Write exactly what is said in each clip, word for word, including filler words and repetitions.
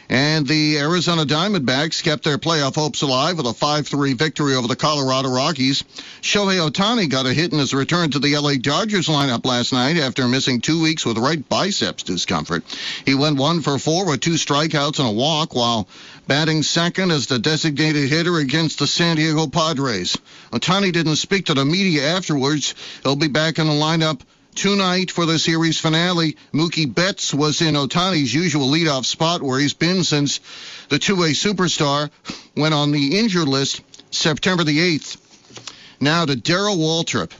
And the Arizona Diamondbacks kept their playoff hopes alive with a five three victory over the Colorado Rockies. Shohei Ohtani got a hit in his return to the L A Dodgers lineup last night after missing two weeks with right biceps discomfort. He went one for four with two strikeouts and a walk while batting second as the designated hitter against the San Diego Padres. Ohtani didn't speak to the media afterwards. He'll be back in the lineup tonight for the series finale. Mookie Betts was in Ohtani's usual leadoff spot where he's been since the two-way superstar went on the injured list September the eighth. Now to Darrell Waltrip.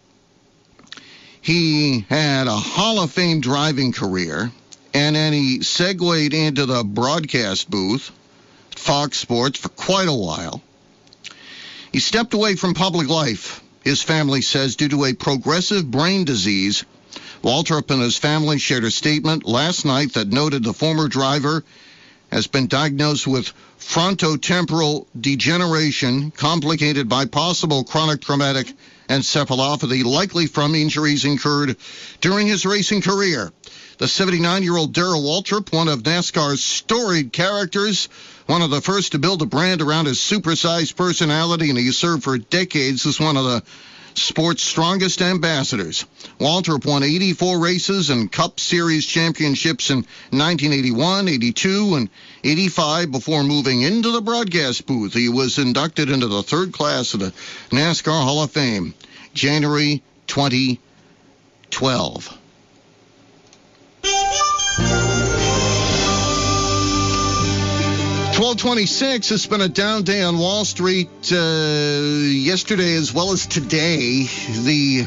He had a Hall of Fame driving career, and then he segued into the broadcast booth at Fox Sports for quite a while. He stepped away from public life, his family says, due to a progressive brain disease. Waltrip and his family shared a statement last night that noted the former driver has been diagnosed with frontotemporal degeneration complicated by possible chronic traumatic encephalopathy, likely from injuries incurred during his racing career. The seventy-nine-year-old Darrell Waltrip, one of NASCAR's storied characters, one of the first to build a brand around his supersized personality, and he served for decades as one of the sport's strongest ambassadors. Waltrip won eighty-four races and Cup Series championships in nineteen eighty-one, eighty-two, and eighty-five before moving into the broadcast booth. He was inducted into the third class of the NASCAR Hall of Fame, January twenty twelve. twelve twenty-six, it's been a down day on Wall Street uh, yesterday as well as today. The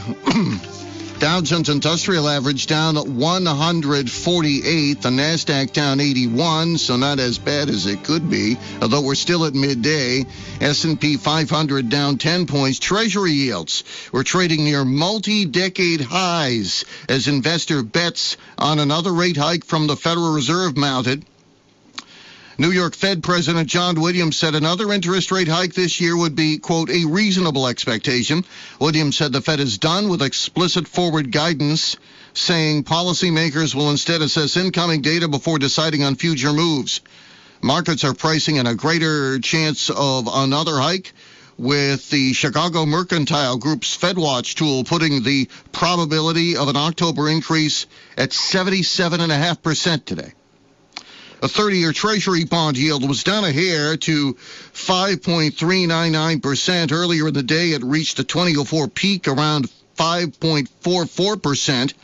Dow Jones Industrial Average down one hundred forty-eight, the NASDAQ down eighty-one, so not as bad as it could be, although we're still at midday. S and P five hundred down ten points. Treasury yields were trading near multi-decade highs as investor bets on another rate hike from the Federal Reserve mounted. New York Fed President John Williams said another interest rate hike this year would be, quote, a reasonable expectation. Williams said the Fed is done with explicit forward guidance, saying policymakers will instead assess incoming data before deciding on future moves. Markets are pricing in a greater chance of another hike, with the Chicago Mercantile Group's FedWatch tool putting the probability of an October increase at seventy-seven point five percent today. A thirty-year Treasury bond yield was down a hair to five point three nine nine percent. Earlier in the day, it reached a twenty oh four peak around five point four four percent.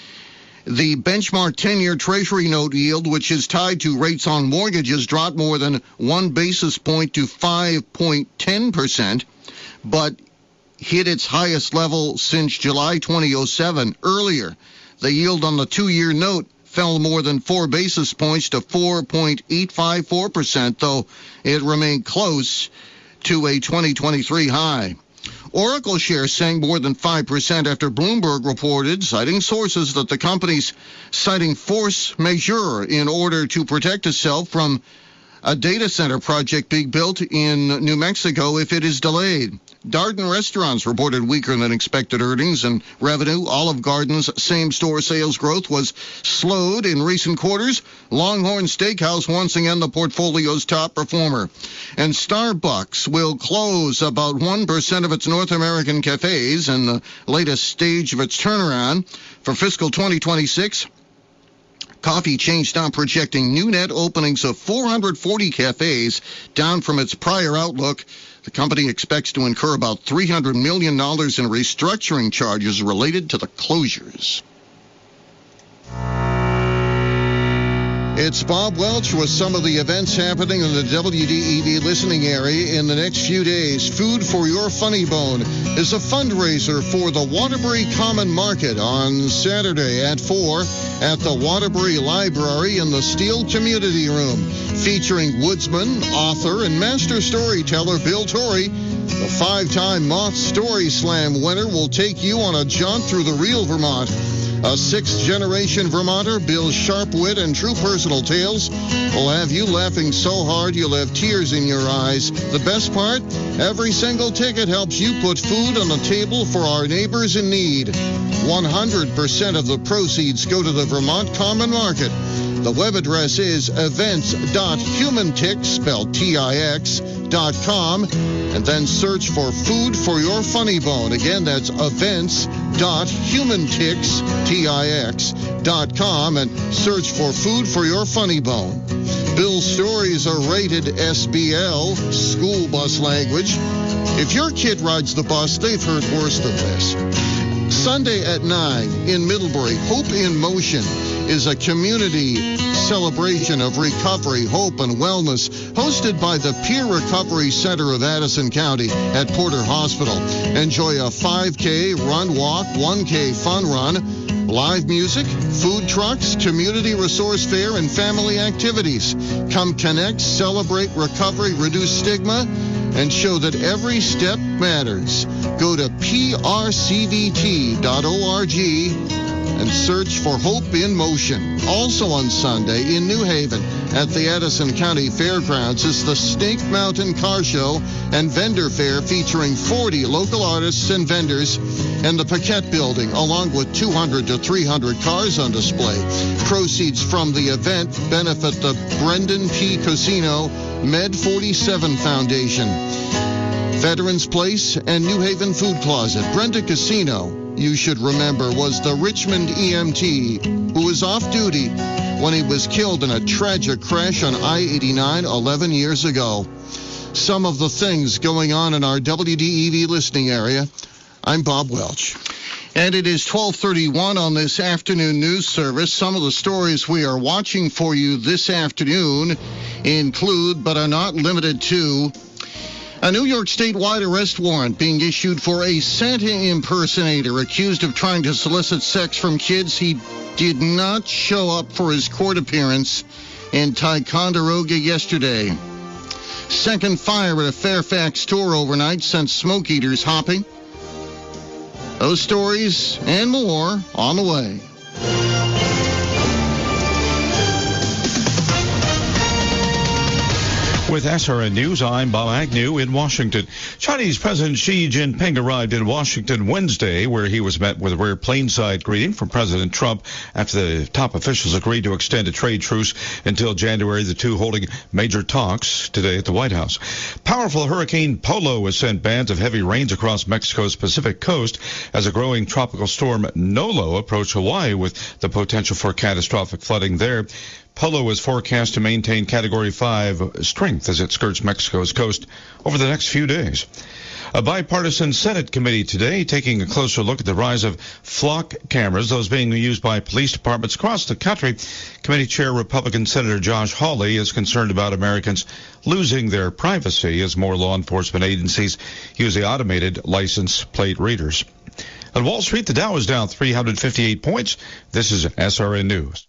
The benchmark ten-year Treasury note yield, which is tied to rates on mortgages, dropped more than one basis point to five point one zero percent, but hit its highest level since July twenty oh seven. Earlier, the yield on the two-year note fell more than four basis points to four point eight five four percent, though it remained close to a twenty twenty-three high. Oracle shares sank more than five percent after Bloomberg reported, citing sources, that the company's citing force majeure in order to protect itself from a data center project being built in New Mexico if it is delayed. Darden Restaurants reported weaker than expected earnings and revenue. Olive Garden's same-store sales growth was slowed in recent quarters. Longhorn Steakhouse once again the portfolio's top performer. And Starbucks will close about one percent of its North American cafes in the latest stage of its turnaround. For fiscal twenty twenty-six, Coffee Chain now projecting new net openings of four hundred forty cafes, down from its prior outlook. The company expects to incur about three hundred million dollars in restructuring charges related to the closures. It's Bob Welch with some of the events happening in the W D E V listening area in the next few days. Food for Your Funny Bone is a fundraiser for the Waterbury Common Market on Saturday at four at the Waterbury Library in the Steele Community Room, featuring woodsman, author, and master storyteller Bill Torrey. The five-time Moth Story Slam winner will take you on a jaunt through the real Vermont. A sixth-generation Vermonter, Bill's sharp wit and true personal tales will have you laughing so hard you'll have tears in your eyes. The best part? Every single ticket helps you put food on the table for our neighbors in need. one hundred percent of the proceeds go to the Vermont Common Market. The web address is events dot humantix, spelled T I X, dot com, and then search for Food for Your Funny Bone. Again, that's events dot humantix, T I X, dot com, and search for Food for Your Funny Bone. Bill's stories are rated S B L, school bus language. If your kid rides the bus, they've heard worse than this. Sunday at nine in Middlebury, Hope in Motion is a community celebration of recovery, hope, and wellness hosted by the Peer Recovery Center of Addison County at Porter Hospital. Enjoy a five K run walk, one K fun run, live music, food trucks, community resource fair, and family activities. Come connect, celebrate recovery, reduce stigma, and show that every step matters. Go to P R C V T dot org and search for Hope in Motion. Also on Sunday in New Haven at the Addison County Fairgrounds is the Snake Mountain Car Show and Vendor Fair featuring forty local artists and vendors in the Paquette Building, along with two hundred to three hundred cars on display. Proceeds from the event benefit the Brendan P. Casino Med forty-seven Foundation, Veterans Place, and New Haven Food Closet. Brenda Casino, you should remember, was the Richmond E M T who was off duty when he was killed in a tragic crash on I eighty-nine eleven years ago. Some of the things going on in our W D E V listening area. I'm Bob Welch. And it is twelve thirty-one on this afternoon news service. Some of the stories we are watching for you this afternoon include, but are not limited to, a New York statewide arrest warrant being issued for a Santa impersonator accused of trying to solicit sex from kids. He did not show up for his court appearance in Ticonderoga yesterday. Second fire at a Fairfax store overnight sent smoke eaters hopping. Those stories and more on the way. With S R N News, I'm Bob Agnew in Washington. Chinese President Xi Jinping arrived in Washington Wednesday, where he was met with a rare plainside greeting from President Trump after the top officials agreed to extend a trade truce until January, the two holding major talks today at the White House. Powerful Hurricane Polo has sent bands of heavy rains across Mexico's Pacific coast as a growing tropical storm Nolo approached Hawaii with the potential for catastrophic flooding there. Polo is forecast to maintain Category five strength as it skirts Mexico's coast over the next few days. A bipartisan Senate committee today taking a closer look at the rise of flock cameras, those being used by police departments across the country. Committee Chair Republican Senator Josh Hawley is concerned about Americans losing their privacy as more law enforcement agencies use the automated license plate readers. On Wall Street, the Dow is down three hundred fifty-eight points. This is S R N News.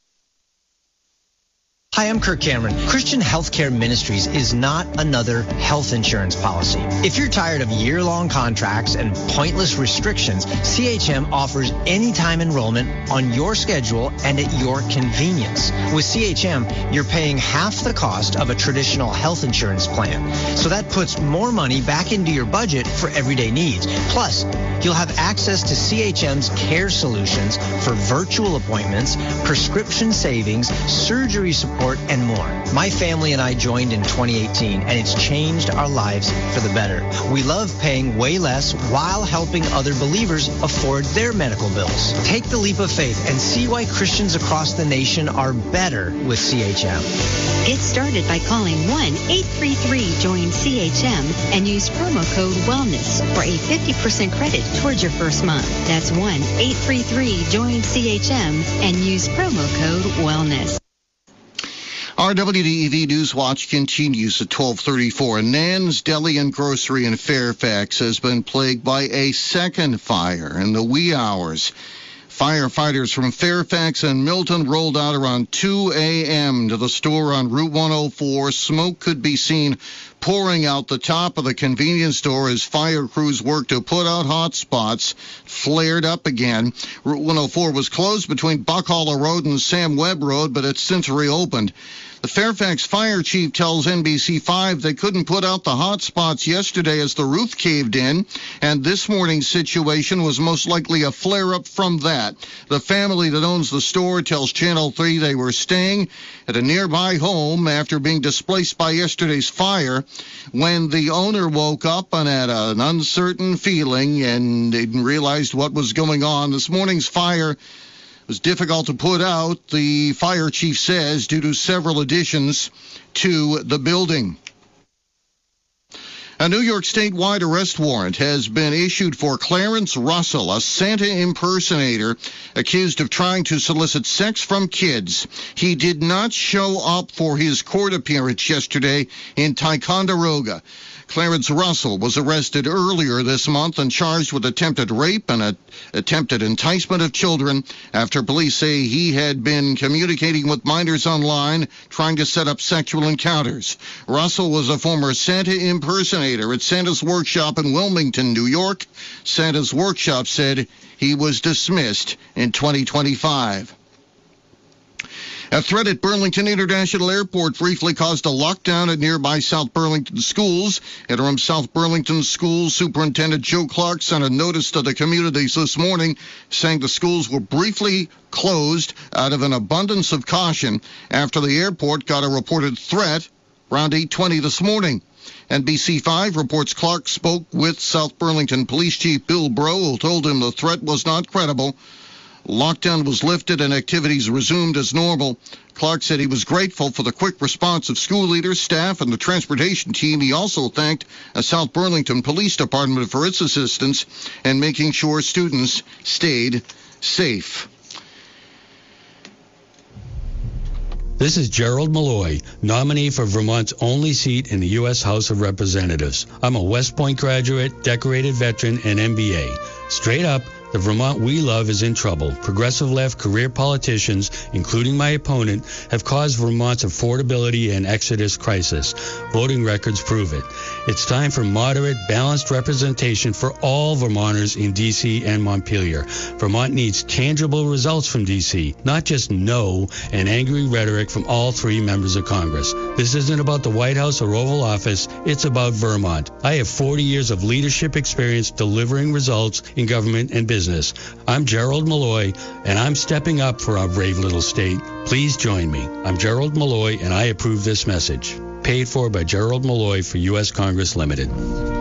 Hi, I'm Kirk Cameron. Christian Healthcare Ministries is not another health insurance policy. If you're tired of year-long contracts and pointless restrictions, C H M offers anytime enrollment on your schedule and at your convenience. With C H M, you're paying half the cost of a traditional health insurance plan. So that puts more money back into your budget for everyday needs. Plus, you'll have access to C H M's care solutions for virtual appointments, prescription savings, surgery support, and more. My family and I joined in twenty eighteen, and it's changed our lives for the better. We love paying way less while helping other believers afford their medical bills. Take the leap of faith and see why Christians across the nation are better with C H M. Get started by calling one eight three three join C H M and use promo code WELLNESS for a fifty percent credit towards your first month. That's one eight three three join C H M and use promo code WELLNESS. Our W D E V News Watch continues at twelve thirty-four. Nan's Deli and Grocery in Fairfax has been plagued by a second fire in the wee hours. Firefighters from Fairfax and Milton rolled out around two a.m. to the store on Route one oh four. Smoke could be seen pouring out the top of the convenience store as fire crews worked to put out hot spots. Flared up again. Route one oh four was closed between Buckhollow Road and Sam Webb Road, but it's since reopened. The Fairfax fire chief tells N B C five they couldn't put out the hot spots yesterday as the roof caved in, and this morning's situation was most likely a flare-up from that. The family that owns the store tells Channel three they were staying at a nearby home after being displaced by yesterday's fire when the owner woke up and had an uncertain feeling and didn't realize what was going on. This morning's fire was difficult to put out, the fire chief says, due to several additions to the building. A New York statewide arrest warrant has been issued for Clarence Russell, a Santa impersonator accused of trying to solicit sex from kids. He did not show up for his court appearance yesterday in Ticonderoga. Clarence Russell was arrested earlier this month and charged with attempted rape and a, attempted enticement of children after police say he had been communicating with minors online trying to set up sexual encounters. Russell was a former Santa impersonator at Santa's Workshop in Wilmington, New York. Santa's Workshop said he was dismissed in twenty twenty-five. A threat at Burlington International Airport briefly caused a lockdown at nearby South Burlington schools. Interim South Burlington School Superintendent Joe Clark sent a notice to the communities this morning saying the schools were briefly closed out of an abundance of caution after the airport got a reported threat around eight twenty this morning. N B C five reports Clark spoke with South Burlington Police Chief Bill Breaux, who told him the threat was not credible. Lockdown was lifted and activities resumed as normal. Clark said he was grateful for the quick response of school leaders, staff, and the transportation team. He also thanked a South Burlington Police Department for its assistance in making sure students stayed safe. This is Gerald Malloy, nominee for Vermont's only seat in the U S House of Representatives. I'm a West Point graduate, decorated veteran, and M B A. Straight up, the Vermont we love is in trouble. Progressive left career politicians, including my opponent, have caused Vermont's affordability and exodus crisis. Voting records prove it. It's time for moderate, balanced representation for all Vermonters in D C and Montpelier. Vermont needs tangible results from D C, not just no and angry rhetoric from all three members of Congress. This isn't about the White House or Oval Office. It's about Vermont. I have forty years of leadership experience delivering results in government and business. I'm Gerald Malloy, and I'm stepping up for our brave little state. Please join me. I'm Gerald Malloy, and I approve this message. Paid for by Gerald Malloy for U S Congress Limited.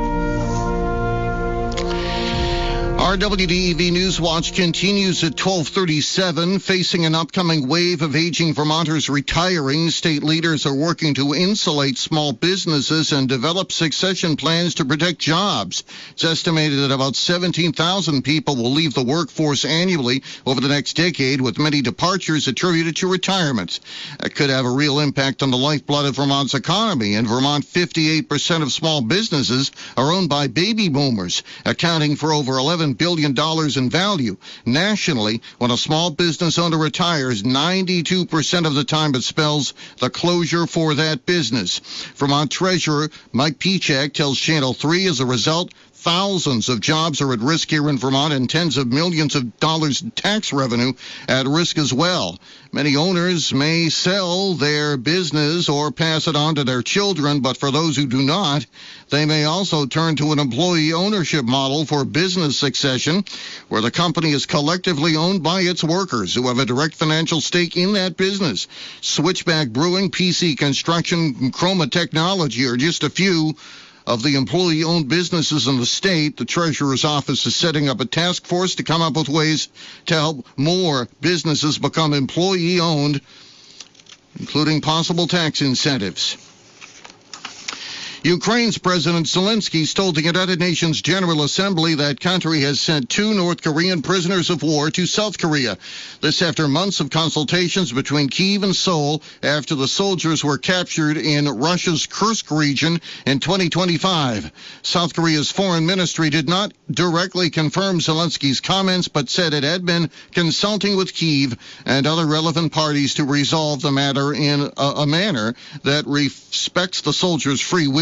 Our W D E V News Watch continues at twelve thirty-seven. Facing an upcoming wave of aging Vermonters retiring, state leaders are working to insulate small businesses and develop succession plans to protect jobs. It's estimated that about seventeen thousand people will leave the workforce annually over the next decade, with many departures attributed to retirement. That could have a real impact on the lifeblood of Vermont's economy. In Vermont, fifty-eight percent of small businesses are owned by baby boomers, accounting for over eleven billion dollars in value. Nationally, when a small business owner retires, ninety-two percent of the time it spells the closure for that business. Vermont Treasurer Mike Pichak tells Channel three, as a result, thousands of jobs are at risk here in Vermont and tens of millions of dollars in tax revenue at risk as well. Many owners may sell their business or pass it on to their children, but for those who do not, they may also turn to an employee ownership model for business succession, where the company is collectively owned by its workers who have a direct financial stake in that business. Switchback Brewing, P C Construction, and Chroma Technology are just a few of the employee-owned businesses in the state. The Treasurer's office is setting up a task force to come up with ways to help more businesses become employee-owned, including possible tax incentives. Ukraine's President Zelensky told the United Nations General Assembly that country has sent two North Korean prisoners of war to South Korea. This after months of consultations between Kyiv and Seoul after the soldiers were captured in Russia's Kursk region in twenty twenty-five. South Korea's foreign ministry did not directly confirm Zelensky's comments, but said it had been consulting with Kyiv and other relevant parties to resolve the matter in a, a manner that respects the soldiers' free will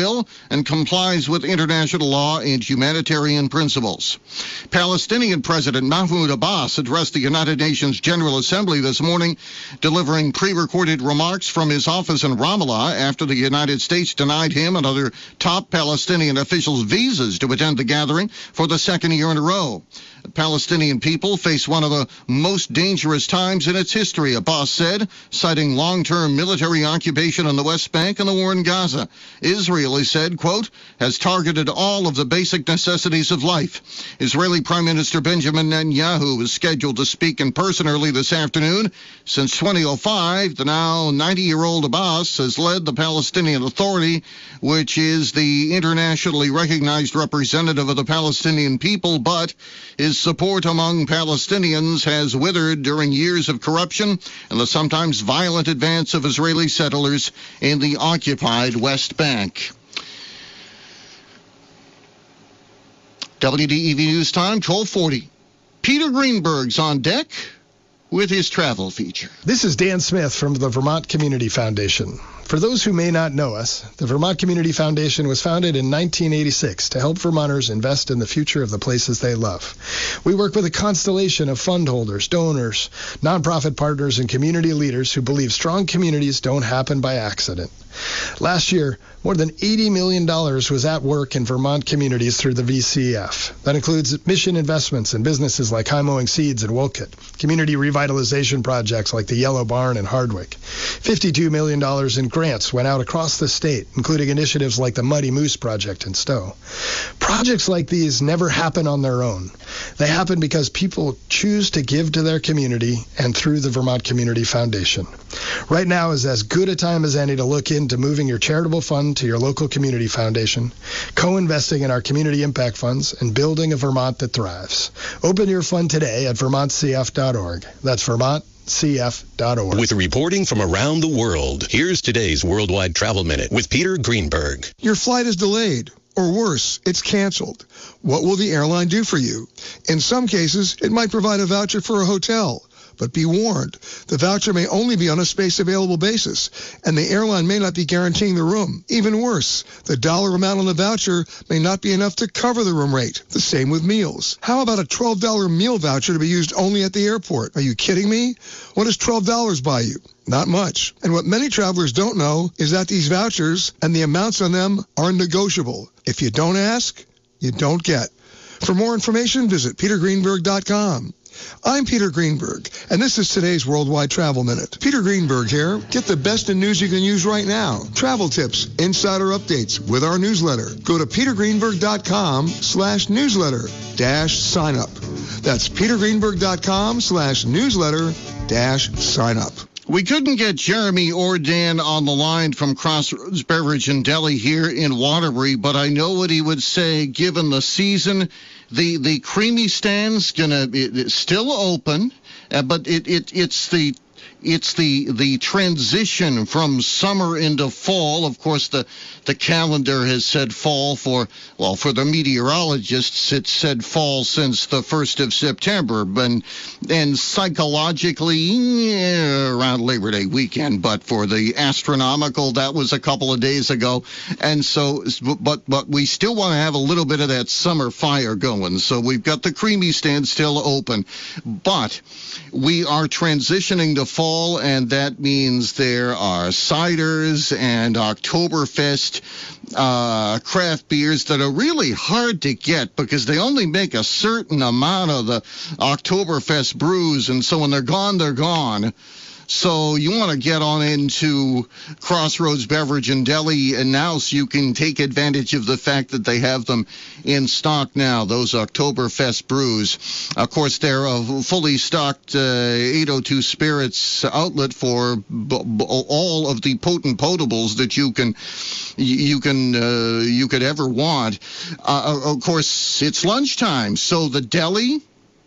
bill and complies with international law and humanitarian principles. Palestinian President Mahmoud Abbas addressed the United Nations General Assembly this morning, delivering pre-recorded remarks from his office in Ramallah after the United States denied him and other top Palestinian officials visas to attend the gathering for the second year in a row. The Palestinian people face one of the most dangerous times in its history, Abbas said, citing long-term military occupation on the West Bank and the war in Gaza. Israel, he said, quote, has targeted all of the basic necessities of life. Israeli Prime Minister Benjamin Netanyahu is scheduled to speak in person early this afternoon. Since twenty oh five, the now ninety-year-old Abbas has led the Palestinian Authority, which is the internationally recognized representative of the Palestinian people, but his support among Palestinians has withered during years of corruption and the sometimes violent advance of Israeli settlers in the occupied West Bank. W D E V News Time, twelve forty. Peter Greenberg's on deck with his travel feature. This is Dan Smith from the Vermont Community Foundation. For those who may not know us, the Vermont Community Foundation was founded in nineteen eighty-six to help Vermonters invest in the future of the places they love. We work with a constellation of fund holders, donors, nonprofit partners, and community leaders who believe strong communities don't happen by accident. Last year, more than eighty million dollars was at work in Vermont communities through the V C F. That includes mission investments in businesses like High Mowing Seeds in Wolcott, community revitalization projects like the Yellow Barn in Hardwick. fifty-two million dollars in grants went out across the state, including initiatives like the Muddy Moose Project in Stowe. Projects like these never happen on their own. They happen because people choose to give to their community and through the Vermont Community Foundation. Right now is as good a time as any to look into moving your charitable fund to your local community foundation, co-investing in our community impact funds, and building a Vermont that thrives. Open your fund today at vermont c f dot org. That's vermont c f dot org. With reporting from around the world, here's today's Worldwide Travel Minute with Peter Greenberg. Your flight is delayed, or worse, it's canceled. What will the airline do for you? In some cases, it might provide a voucher for a hotel. But be warned, the voucher may only be on a space available basis, and the airline may not be guaranteeing the room. Even worse, the dollar amount on the voucher may not be enough to cover the room rate. The same with meals. How about a twelve dollars meal voucher to be used only at the airport? Are you kidding me? What does twelve dollars buy you? Not much. And what many travelers don't know is that these vouchers and the amounts on them are negotiable. If you don't ask, you don't get. For more information, visit peter greenberg dot com. I'm Peter Greenberg, and this is today's Worldwide Travel Minute. Peter Greenberg here. Get the best in news you can use right now. Travel tips, insider updates with our newsletter. Go to peter greenberg dot com slash newsletter dash sign up. That's peter greenberg dot com slash newsletter dash sign up. We couldn't get Jeremy Ordan on the line from Crossroads Beverage and Deli here in Waterbury, but I know what he would say given the season. The the creamy stand's gonna it's still open, uh, but it, it it's the it's the the transition from summer into fall. Of course, the the calendar has said fall for well for the meteorologists. It's said fall since the first of September, and and psychologically yeah, around Labor Day weekend. But for the astronomical, that was a couple of days ago. And so, but but we still want to have a little bit of that summer fire going. So we've got the creamy stand still open, but we are transitioning to fall, and that means there are ciders and Oktoberfest uh, craft beers that are really hard to get because they only make a certain amount of the Oktoberfest brews, and so when they're gone, they're gone. So you want to get on into Crossroads Beverage and Deli and now so you can take advantage of the fact that they have them in stock now, those Oktoberfest brews. Of course, they're a fully stocked uh, eight oh two Spirits outlet for b- b- all of the potent potables that you can you can uh, you could ever want. Uh, of course, it's lunchtime, so the deli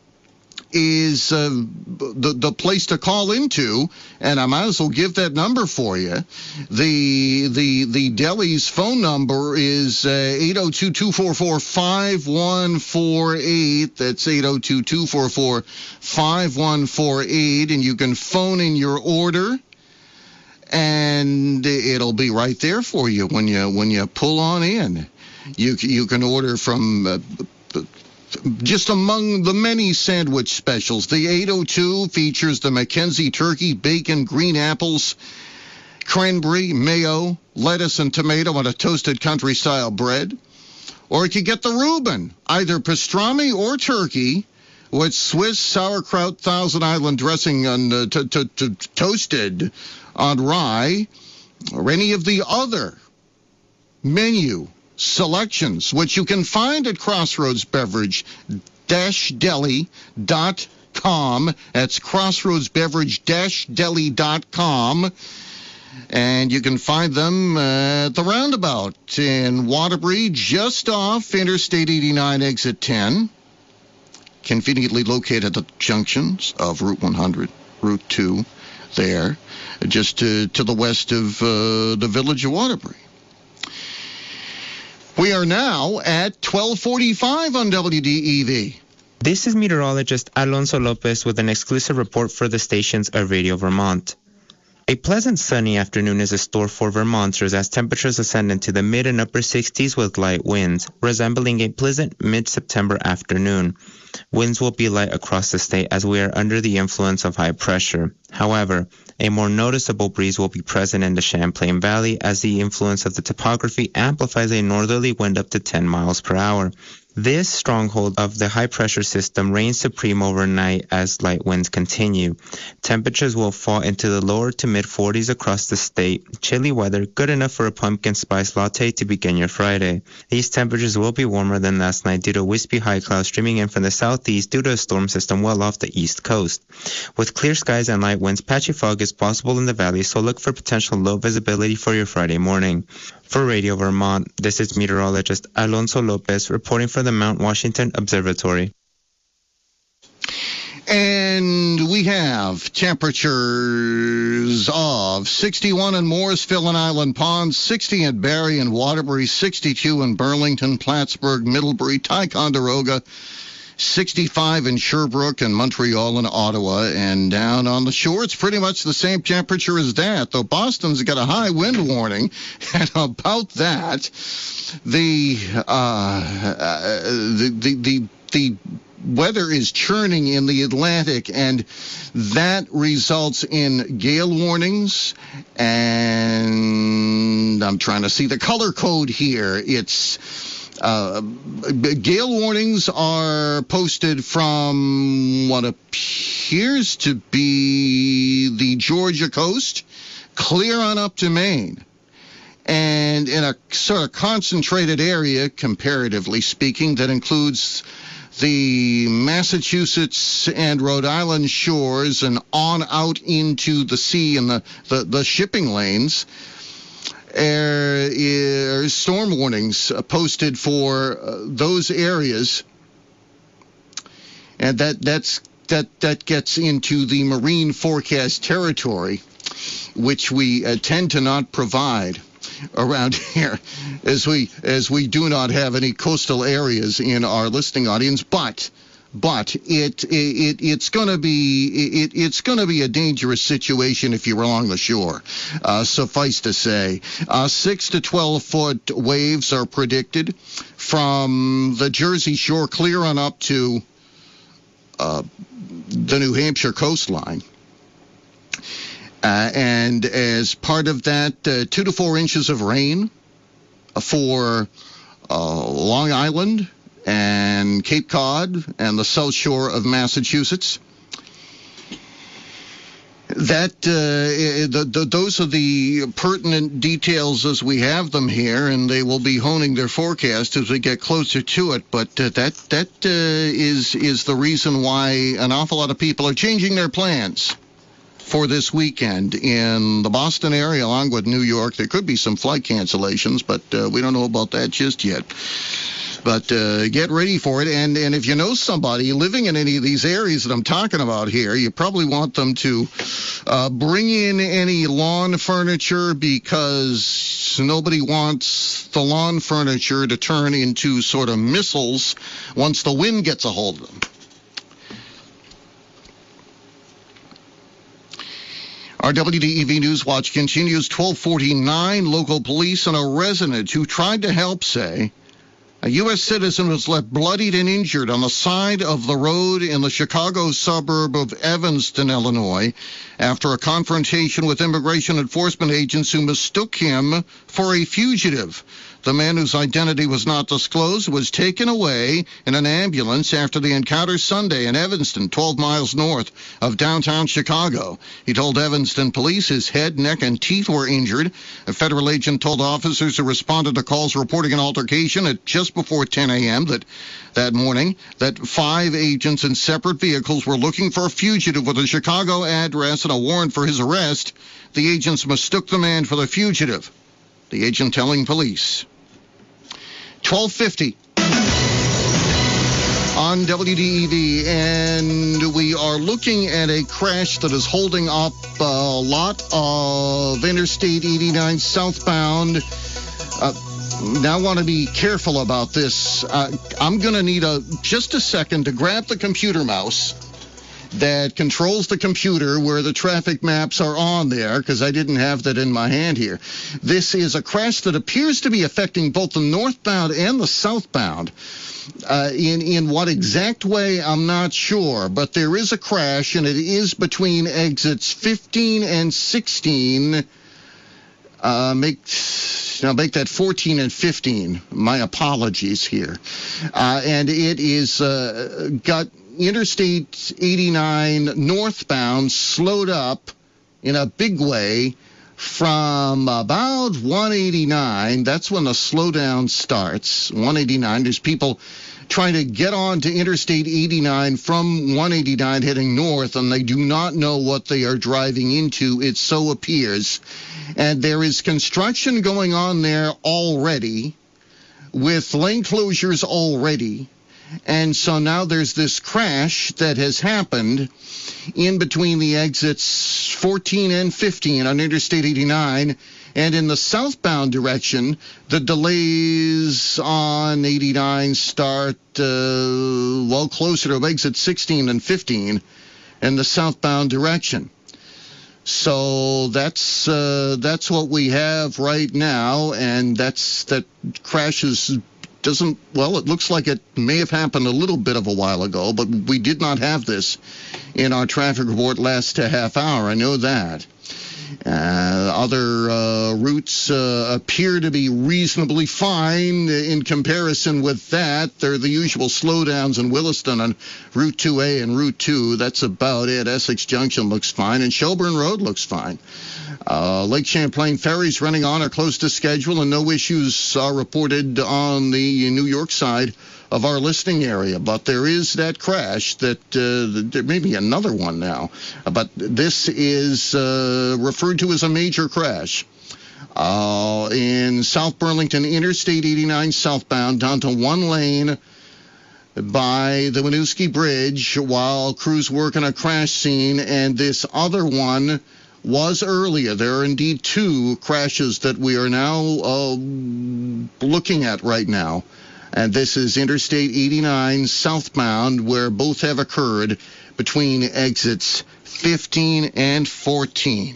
is uh, the the place to call into, and I might as well give that number for you. The the the deli's phone number is uh, eight oh two, two four four, five one four eight. That's eight oh two, two four four, five one four eight, and you can phone in your order. and it'll be right there for you when you when you pull on in. You you can order from uh, just among the many sandwich specials. The eight oh two features the Mackenzie turkey, bacon, green apples, cranberry, mayo, lettuce, and tomato on a toasted country-style bread. Or you can get the Reuben, either pastrami or turkey, with Swiss sauerkraut Thousand Island dressing on, uh, t- t- t- toasted on rye, or any of the other menu selections, which you can find at crossroads beverage dash deli dot com. That's crossroads beverage dash deli dot com. And you can find them at the roundabout in Waterbury, just off Interstate eighty-nine, exit ten. Conveniently located at the junctions of Route one hundred, Route two, there, just to, to the west of uh, the village of Waterbury. We are now at twelve forty-five on W D E V. This is meteorologist Alonso Lopez with an exclusive report for the stations of Radio Vermont. A pleasant sunny afternoon is in store for Vermonters as temperatures ascend into the mid and upper sixties with light winds, resembling a pleasant mid-September afternoon. Winds will be light across the state as we are under the influence of high pressure. However, a more noticeable breeze will be present in the Champlain Valley as the influence of the topography amplifies a northerly wind up to ten miles per hour. This stronghold of the high-pressure system reigns supreme overnight as light winds continue. Temperatures will fall into the lower to mid-forties across the state. Chilly weather, good enough for a pumpkin spice latte to begin your Friday. These temperatures will be warmer than last night due to wispy high clouds streaming in from the southeast due to a storm system well off the east coast. With clear skies and light winds, patchy fog is possible in the valley, so look for potential low visibility for your Friday morning. For Radio Vermont, this is meteorologist Alonso Lopez reporting for the Mount Washington Observatory. And we have temperatures of sixty-one in Morrisville and Island Pond, sixty in Barrie and Waterbury, sixty-two in Burlington, Plattsburgh, Middlebury, Ticonderoga, sixty-five in Sherbrooke and Montreal and Ottawa, and down on the shore, it's pretty much the same temperature as that, though Boston's got a high wind warning, and about that, the, uh, uh, the, the, the, the weather is churning in the Atlantic, and that results in gale warnings, and I'm trying to see the color code here. It's Uh, gale warnings are posted from what appears to be the Georgia coast, clear on up to Maine. And in a sort of concentrated area, comparatively speaking, that includes the Massachusetts and Rhode Island shores and on out into the sea and the, the, the shipping lanes. There are storm warnings posted for uh, those areas, and that that's that that gets into the marine forecast territory, which we uh, tend to not provide around here, as we as we do not have any coastal areas in our listening audience, but. But it, it it's going to be it, it's going to be a dangerous situation if you're along the shore. Uh, suffice to say, uh, six to twelve foot waves are predicted from the Jersey Shore clear on up to uh, the New Hampshire coastline. Uh, and as part of that, uh, two to four inches of rain for uh, Long Island and Cape Cod and the South Shore of Massachusetts. That uh, the, the, those are the pertinent details as we have them here, and they will be honing their forecast as we get closer to it. But uh, that that uh, is is the reason why an awful lot of people are changing their plans for this weekend in the Boston area, along with New York. There could be some flight cancellations, but uh, we don't know about that just yet. But uh, get ready for it. And, and if you know somebody living in any of these areas that I'm talking about here, you probably want them to uh, bring in any lawn furniture, because nobody wants the lawn furniture to turn into sort of missiles once the wind gets a hold of them. Our W D E V News Watch continues. twelve forty-nine, local police and a resident who tried to help say a U S citizen was left bloodied and injured on the side of the road in the Chicago suburb of Evanston, Illinois, after a confrontation with immigration enforcement agents who mistook him for a fugitive. The man, whose identity was not disclosed, was taken away in an ambulance after the encounter Sunday in Evanston, twelve miles north of downtown Chicago. He told Evanston police his head, neck, and teeth were injured. A federal agent told officers who responded to calls reporting an altercation at just before ten a.m. that that morning that five agents in separate vehicles were looking for a fugitive with a Chicago address and a warrant for his arrest. The agents mistook the man for the fugitive. The agent telling police. twelve fifty on W D E V, and we are looking at a crash that is holding up a lot of Interstate eighty-nine southbound. Uh, now I want to be careful about this. Uh, I'm going to need a just a second to grab the computer mouse that controls the computer where the traffic maps are on there, because I didn't have that in my hand here. This is a crash that appears to be affecting both the northbound and the southbound. Uh, in, in what exact way, I'm not sure, but there is a crash, and it is between exits fifteen and sixteen. Uh, make, now make that fourteen and fifteen. My apologies here. Uh, and it is uh, got Interstate eighty-nine northbound slowed up in a big way from about one eighty-nine. That's when the slowdown starts. one eighty-nine. There's people trying to get on to Interstate eighty-nine from one eighty-nine heading north, and they do not know what they are driving into, it so appears. And there is construction going on there already, with lane closures already. And so now there's this crash that has happened in between the exits fourteen and fifteen on Interstate eighty-nine. And in the southbound direction, the delays on eighty-nine start, uh, well, closer to exit sixteen and fifteen in the southbound direction. So that's uh, that's what we have right now, and that's that crashes doesn't, well, it looks like it may have happened a little bit of a while ago, but we did not have this in our traffic report last half hour. I know that. Uh, other uh, routes uh, appear to be reasonably fine in comparison with that. They're the usual slowdowns in Williston on Route two A and Route two. That's about it. Essex Junction looks fine, and Shelburne Road looks fine. Uh, Lake Champlain ferries running on are close to schedule, and no issues are reported on the New York side of our listening area. But there is that crash that uh, there may be another one now, but this is uh, referred to as a major crash uh, in South Burlington, Interstate eighty-nine southbound, down to one lane by the Winooski Bridge while crews work on a crash scene. And this other one was earlier. There are indeed two crashes that we are now uh, looking at right now. And this is Interstate eighty-nine southbound, where both have occurred between exits fifteen and fourteen.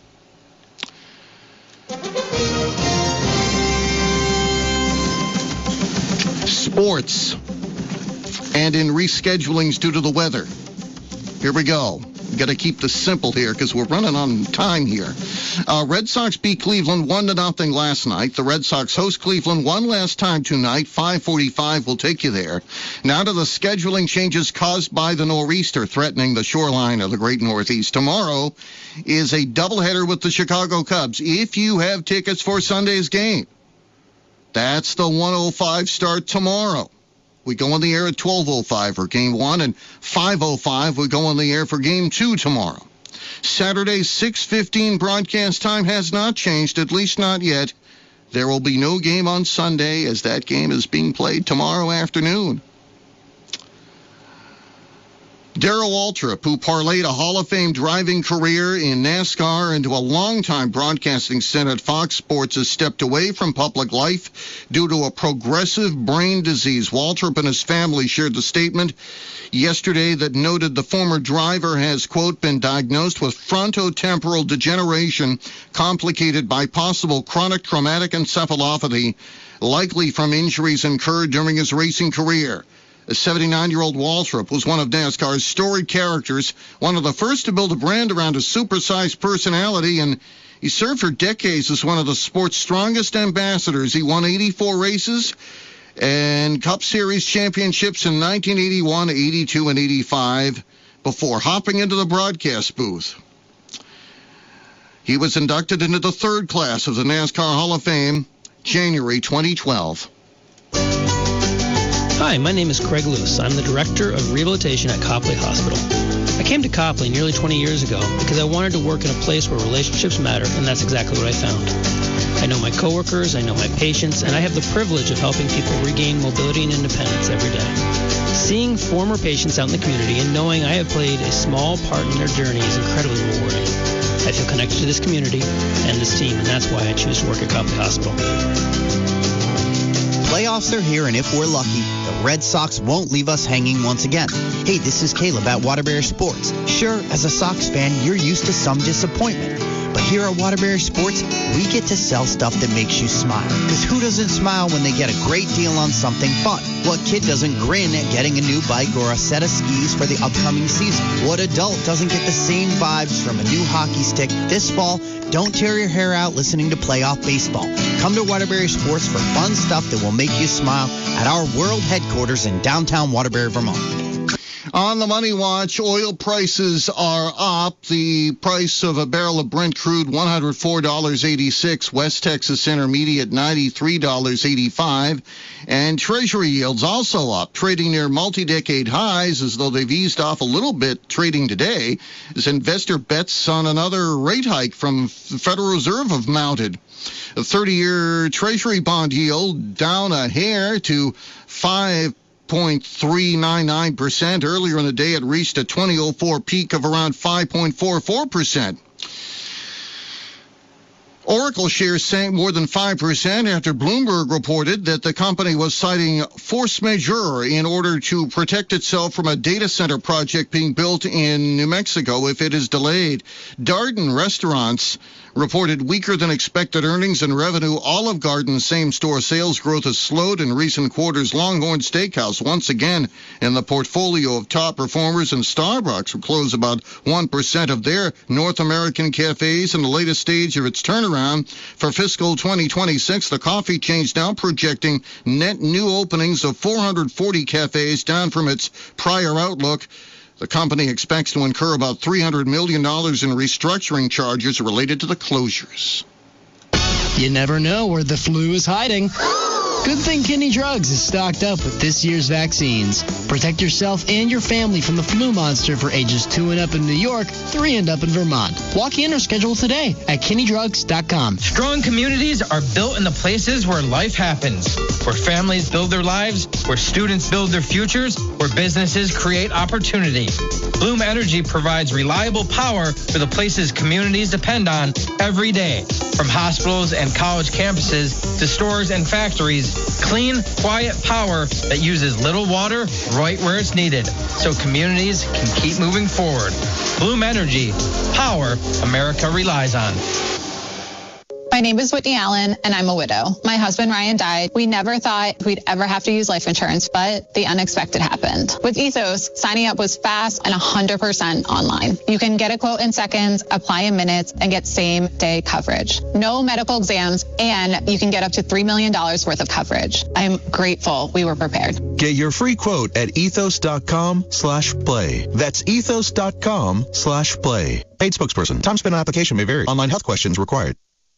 Sports. And in reschedulings due to the weather. Here we go. We've got to keep this simple here because we're running on time here. Uh, Red Sox beat Cleveland one to nothing last night. The Red Sox host Cleveland one last time tonight. five forty-five will take you there. Now to the scheduling changes caused by the nor'easter threatening the shoreline of the Great Northeast. Tomorrow is a doubleheader with the Chicago Cubs. If you have tickets for Sunday's game, that's the one oh five start tomorrow. We go on the air at twelve oh five for game one, and five oh five we go on the air for game two tomorrow. Saturday's six fifteen broadcast time has not changed, at least not yet. There will be no game on Sunday, as that game is being played tomorrow afternoon. Darrell Waltrip, who parlayed a Hall of Fame driving career in NASCAR into a longtime broadcasting stint at Fox Sports, has stepped away from public life due to a progressive brain disease. Waltrip and his family shared the statement yesterday that noted the former driver has, quote, been diagnosed with frontotemporal degeneration complicated by possible chronic traumatic encephalopathy, likely from injuries incurred during his racing career. The seventy-nine-year-old Waltrip was one of NASCAR's storied characters, one of the first to build a brand around a supersized personality, and he served for decades as one of the sport's strongest ambassadors. He won eighty-four races and Cup Series championships in nineteen eighty-one, eighty-two, and eighty-five before hopping into the broadcast booth. He was inducted into the third class of the NASCAR Hall of Fame, January twenty twelve. Hi, my name is Craig Luce. I'm the Director of Rehabilitation at Copley Hospital. I came to Copley nearly twenty years ago because I wanted to work in a place where relationships matter, and that's exactly what I found. I know my coworkers, I know my patients, and I have the privilege of helping people regain mobility and independence every day. Seeing former patients out in the community and knowing I have played a small part in their journey is incredibly rewarding. I feel connected to this community and this team, and that's why I choose to work at Copley Hospital. Playoffs are here, and if we're lucky, the Red Sox won't leave us hanging once again. Hey, this is Caleb at Waterbury Sports. Sure, as a Sox fan, you're used to some disappointment. But here at Waterbury Sports, we get to sell stuff that makes you smile. Because who doesn't smile when they get a great deal on something fun? What kid doesn't grin at getting a new bike or a set of skis for the upcoming season? What adult doesn't get the same vibes from a new hockey stick this fall? Don't tear your hair out listening to playoff baseball. Come to Waterbury Sports for fun stuff that will make you smile at our world headquarters in downtown Waterbury, Vermont. On the Money Watch, oil prices are up. The price of a barrel of Brent crude, one hundred four dollars and eighty-six cents. West Texas Intermediate, ninety-three dollars and eighty-five cents. And Treasury yields also up, trading near multi-decade highs as though they've eased off a little bit trading today as investor bets on another rate hike from the Federal Reserve have mounted. The thirty-year Treasury bond yield down a hair to five point three nine nine percent. Earlier in the day, it reached a twenty oh four peak of around five point four four percent. Oracle shares sank more than five percent after Bloomberg reported that the company was citing force majeure in order to protect itself from a data center project being built in New Mexico if it is delayed. Darden Restaurants reported weaker than expected earnings and revenue. Olive Garden's same-store sales growth has slowed in recent quarters. Longhorn Steakhouse, once again in the portfolio of top performers, and Starbucks will close about one percent of their North American cafes in the latest stage of its turnaround for fiscal twenty twenty-six. The coffee chain's now projecting net new openings of four hundred forty cafes, down from its prior outlook. The company expects to incur about three hundred million dollars in restructuring charges related to the closures. You never know where the flu is hiding. Good thing Kinney Drugs is stocked up with this year's vaccines. Protect yourself and your family from the flu monster for ages two and up in New York, three and up in Vermont. Walk in or schedule today at kinney drugs dot com. Strong communities are built in the places where life happens, where families build their lives, where students build their futures, where businesses create opportunity. Bloom Energy provides reliable power for the places communities depend on every day. From hospitals and college campuses to stores and factories, clean, quiet power that uses little water right where it's needed so communities can keep moving forward. Bloom Energy, power America relies on. My name is Whitney Allen, and I'm a widow. My husband, Ryan, died. We never thought we'd ever have to use life insurance, but the unexpected happened. With Ethos, signing up was fast and one hundred percent online. You can get a quote in seconds, apply in minutes, and get same-day coverage. No medical exams, and you can get up to three million dollars worth of coverage. I'm grateful we were prepared. Get your free quote at ethos.com slash play. That's ethos.com slash play. Paid spokesperson. Time spent on application may vary. Online health questions required.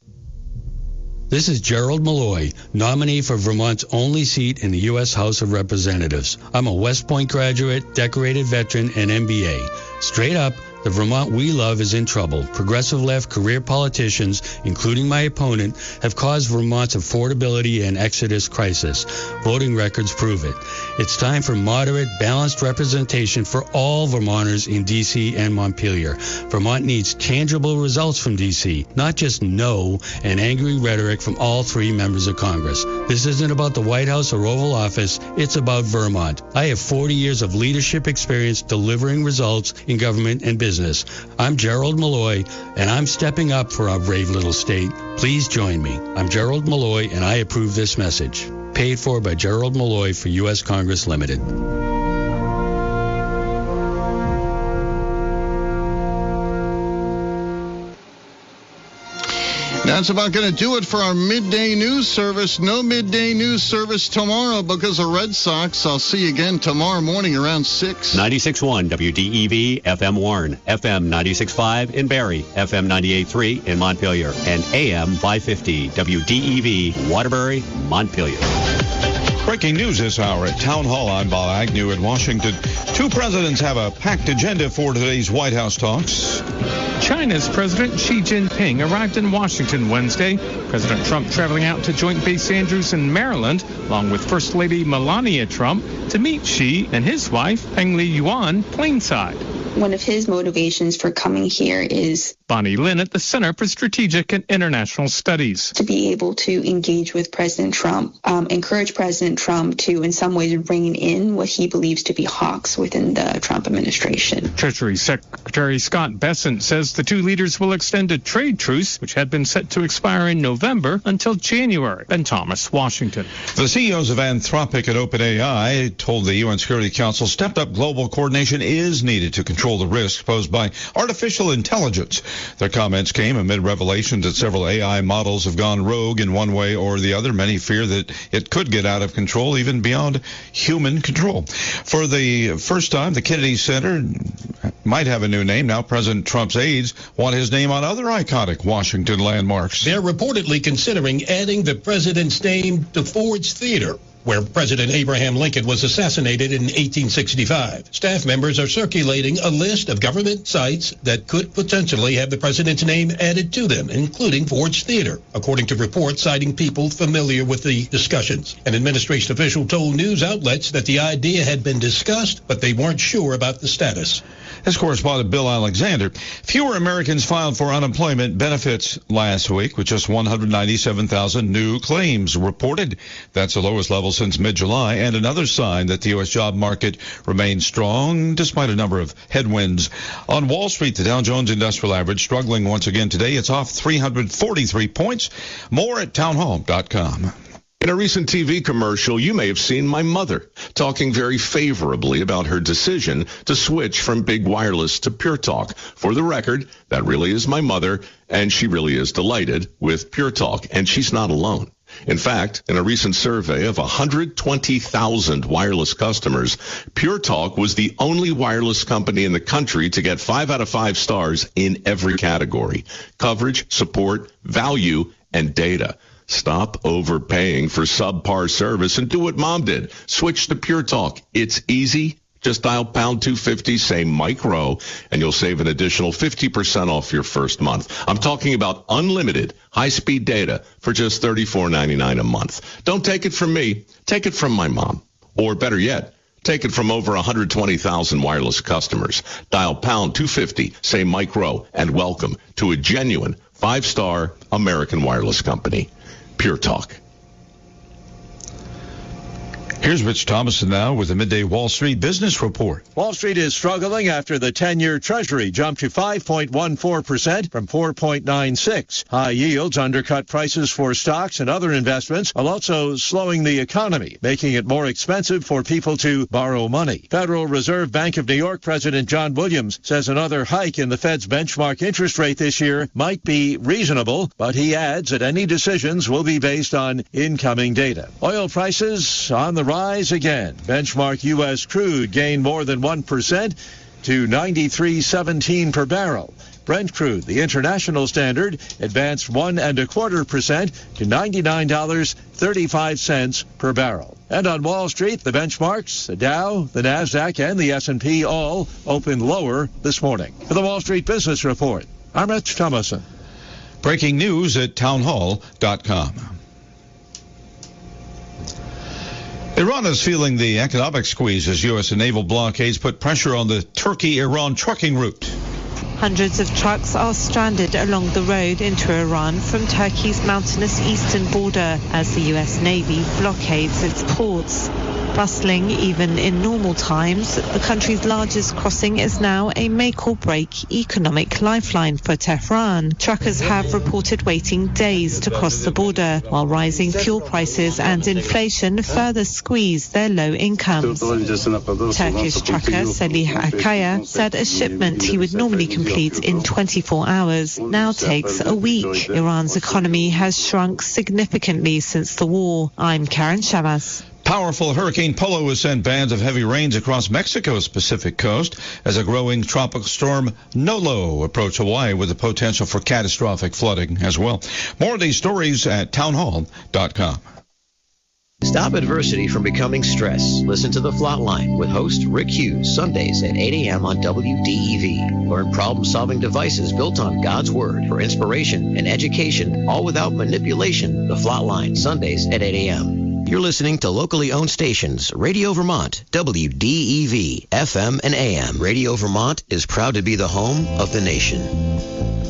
This is Gerald Malloy, nominee for Vermont's only seat in the U S House of Representatives. I'm a West Point graduate, decorated veteran, and M B A. Straight up, The Vermont we love is in trouble. Progressive left career politicians, including my opponent, have caused Vermont's affordability and exodus crisis. Voting records prove it. It's time for moderate, balanced representation for all Vermonters in D C and Montpelier. Vermont needs tangible results from D C, not just no and angry rhetoric from all three members of Congress. This isn't about the White House or Oval Office. It's about Vermont. I have forty years of leadership experience delivering results in government and business. I'm Gerald Malloy, and I'm stepping up for our brave little state. Please join me. I'm Gerald Malloy, and I approve this message. Paid for by Gerald Malloy for U S Congress Limited. That's about going to do it for our midday news service. No midday news service tomorrow because of Red Sox. I'll see you again tomorrow morning around six. ninety-six point one W D E V, F M Warren, F M ninety-six point five in Barrie, F M ninety-eight point three in Montpelier, and A M five fifty W D E V, Waterbury, Montpelier. Breaking news this hour at Town Hall. I'm Bob Agnew in Washington. Two presidents have a packed agenda for today's White House talks. China's President Xi Jinping arrived in Washington Wednesday. President Trump traveling out to Joint Base Andrews in Maryland, along with First Lady Melania Trump, to meet Xi and his wife, Peng Li Yuan, plainside. One of his motivations for coming here is Bonnie Lin at the Center for Strategic and International Studies. To be able to engage with President Trump, um, encourage President Trump to, in some ways, rein in what he believes to be hawks within the Trump administration. Treasury Secretary Scott Bessent says the two leaders will extend a trade truce, which had been set to expire in November, until January. Ben Thomas, Washington. The C E Os of Anthropic and OpenAI told the U N Security Council stepped-up global coordination is needed to control the risks posed by artificial intelligence. Their comments came amid revelations that several A I models have gone rogue in one way or the other. Many fear that it could get out of control, even beyond human control. For the first time, the Kennedy Center might have a new name. Now President Trump's aides want his name on other iconic Washington landmarks. They're reportedly considering adding the president's name to Ford's Theater, where President Abraham Lincoln was assassinated in eighteen sixty-five. Staff members are circulating a list of government sites that could potentially have the president's name added to them, including Ford's Theater, according to reports citing people familiar with the discussions. An administration official told news outlets that the idea had been discussed, but they weren't sure about the status. As correspondent Bill Alexander, fewer Americans filed for unemployment benefits last week, with just one hundred ninety-seven thousand new claims reported. That's the lowest level since mid-July, and another sign that the U S job market remains strong despite a number of headwinds. On Wall Street, the Dow Jones Industrial Average struggling once again today. It's off three hundred forty-three points. More at townhall dot com. In a recent T V commercial, you may have seen my mother talking very favorably about her decision to switch from big wireless to Pure Talk. For the record, that really is my mother, and she really is delighted with Pure Talk, and she's not alone. In fact, in a recent survey of one hundred twenty thousand wireless customers, Pure Talk was the only wireless company in the country to get five out of five stars in every category: coverage, support, value, and data. Stop overpaying for subpar service and do what Mom did. Switch to Pure Talk. It's easy. Just dial pound two fifty, say micro, and you'll save an additional fifty percent off your first month. I'm talking about unlimited high-speed data for just thirty-four ninety-nine a month. Don't take it from me. Take it from my mom. Or better yet, take it from over one hundred twenty thousand wireless customers. Dial pound two fifty, say micro, and welcome to a genuine five-star American wireless company. Pure Talk. Here's Rich Thomason now with the Midday Wall Street Business Report. Wall Street is struggling after the ten-year Treasury jumped to five point one four percent from four point nine six. High yields undercut prices for stocks and other investments, while also slowing the economy, making it more expensive for people to borrow money. Federal Reserve Bank of New York President John Williams says another hike in the Fed's benchmark interest rate this year might be reasonable, but he adds that any decisions will be based on incoming data. Oil prices on the rise again. Benchmark U S crude gained more than one percent to ninety-three seventeen per barrel. Brent crude, the international standard, advanced one and a quarter percent to ninety-nine dollars and thirty-five cents per barrel. And on Wall Street, the benchmarks, the Dow, the Nasdaq, and the S and P all opened lower this morning. For the Wall Street Business Report, I'm Rich Thomason. Breaking news at townhall dot com. Iran is feeling the economic squeeze as U S and naval blockades put pressure on the Turkey-Iran trucking route. Hundreds of trucks are stranded along the road into Iran from Turkey's mountainous eastern border as the U S Navy blockades its ports. Bustling even in normal times, the country's largest crossing is now a make-or-break economic lifeline for Tehran. Truckers have reported waiting days to cross the border, while rising fuel prices and inflation further squeeze their low incomes. Turkish trucker Salih Akaya said a shipment he would normally complete in twenty-four hours now takes a week. Iran's economy has shrunk significantly since the war. I'm Karen Chavez. Powerful Hurricane Polo has sent bands of heavy rains across Mexico's Pacific coast as a growing tropical storm Nolo approached Hawaii with the potential for catastrophic flooding as well. More of these stories at townhall dot com. Stop adversity from becoming stress. Listen to The Flatline with host Rick Hughes, Sundays at eight a.m. on W D E V. Learn problem-solving devices built on God's Word for inspiration and education, all without manipulation. The Flatline, Sundays at eight a.m. You're listening to locally owned stations, Radio Vermont, W D E V, F M and A M. Radio Vermont is proud to be the home of the nation.